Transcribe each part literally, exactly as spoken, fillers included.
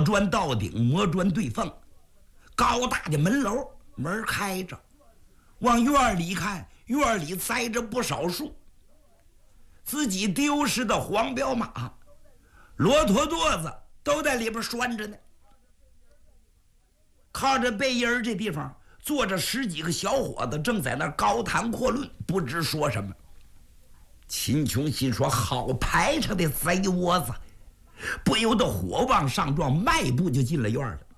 砖到顶，磨砖对缝，高大的门楼，门开着，往院里看，院里栽着不少树。自己丢失的黄骠马、骆驼垛子都在里边拴着呢。靠着背阴这地方坐着十几个小伙子，正在那高谈阔论，不知说什么。秦琼心说：好排场的贼窝子，不由得火往上撞，迈步就进了院了。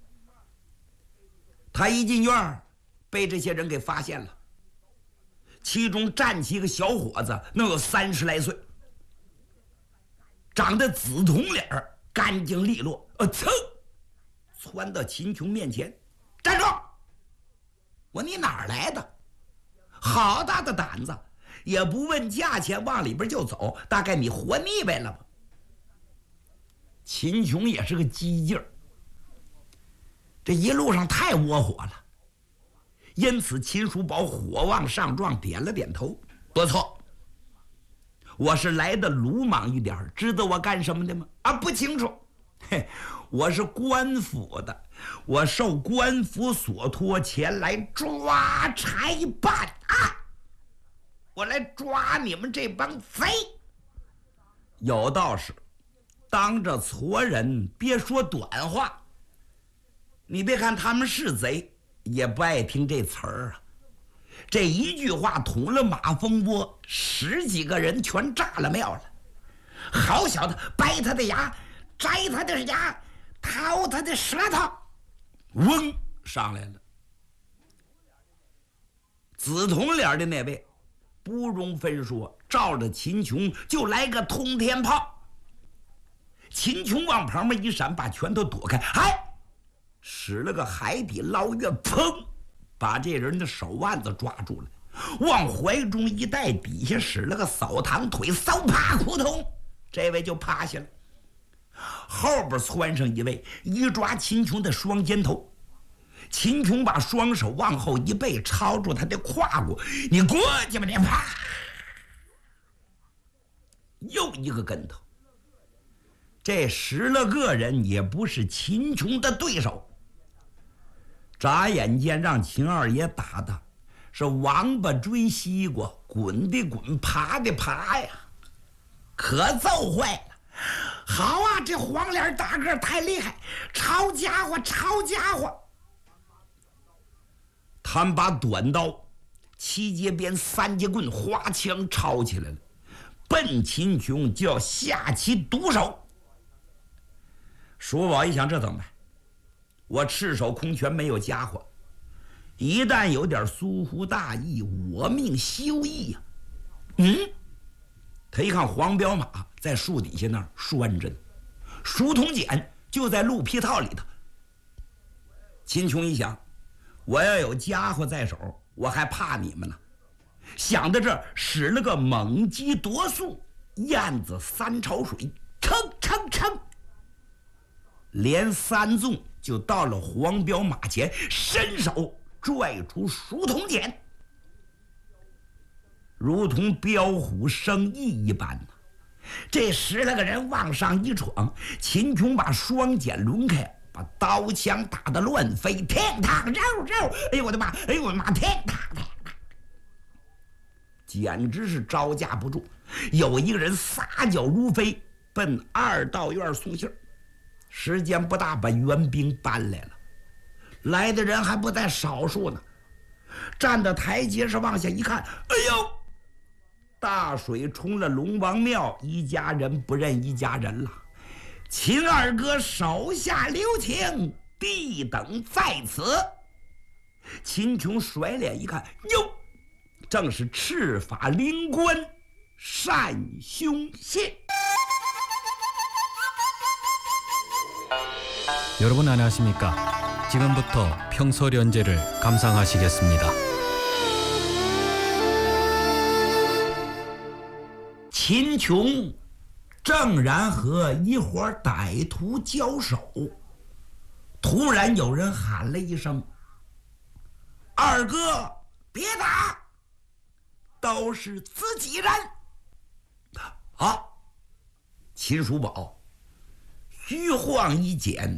他一进院，被这些人给发现了。其中站起一个小伙子，能有三十来岁，长得紫铜脸，干净利落，呃，噌，窜到秦琼面前，站住！我你哪儿来的？好大的胆子！也不问价钱，往里边就走，大概你活腻歪了吧？秦琼也是个激劲儿，这一路上太窝火了。因此秦叔宝火往上撞，点了点头，不错，我是来的鲁莽一点，知道我干什么的吗？啊，不清楚。嘿，我是官府的，我受官府所托前来抓差办啊，我来抓你们这帮贼。有道是，当着矬人别说短话。你别看他们是贼，也不爱听这词儿啊。这一句话捅了马蜂窝，十几个人全炸了庙了。好小子，掰他的牙，摘他的牙，掏他的舌头，嗡上来了。紫铜脸的那位不容分说，照着秦琼就来个通天炮。秦琼往旁边一闪，把拳头躲开，嗨，使了个海底捞月，砰，把这人的手腕子抓住了，往怀中一带，底下使了个扫堂腿，扫啪扑通，这位就趴下了。后边窜上一位，一抓秦琼的双肩头，秦琼把双手往后一背，抄住他的胯骨，你过去吧你，啪，又一个跟头。这十来个人也不是秦琼的对手，眨眼间让秦二爷打的是王八追西瓜，滚的滚，爬的爬呀，可揍坏了。好啊，这黄脸大个太厉害，抄家伙，抄家伙！他们把短刀、七节鞭、三节棍、花枪抄起来了，奔秦琼就要下其毒手。叔宝一想，这怎么办？我赤手空拳，没有家伙，一旦有点疏忽大意，我命休矣呀！嗯，他一看黄骠马在树底下那儿拴着呢，书童锏就在鹿皮套里头。秦琼一想，我要有家伙在手，我还怕你们呢。想到这儿，使了个猛击夺速，燕子三潮水，噌噌噌，连三纵就到了黄骠马前，伸手拽出书童锏，如同彪虎生翼一般呢。这十来个人往上一闯，秦琼把双锏抡开，把刀枪打得乱飞，天堂肉肉，哎呦我的妈，哎呦我的妈，天堂天堂，简直是招架不住。有一个人撒脚如飞，奔二道院送信儿。时间不大，把援兵搬来了，来的人还不在少数呢。站到台阶上往下一看，哎呦，大水冲了龙王庙，一家人不认一家人了。秦二哥手下留情，必等在此。秦琼甩脸一看，哟，正是赤发灵官单雄信。 여러분 안녕하십니까? 지금부터 평소련제를 감상하시겠습니다. 秦琼正然和一伙歹徒交手，突然有人喊了一声：“二哥，别打，都是自己人。”啊！秦叔宝虚晃一剪，